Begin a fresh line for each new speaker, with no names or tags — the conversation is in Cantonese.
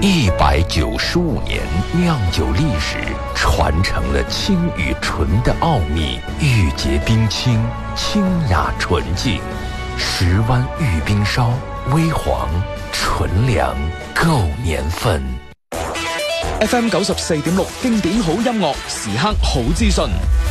195年酿酒历史，传承了清与纯的奥秘，玉洁冰清，清雅纯净。石湾玉冰烧，微黄纯良，够年份。
FM 94.6經典好音樂，時刻好資訊。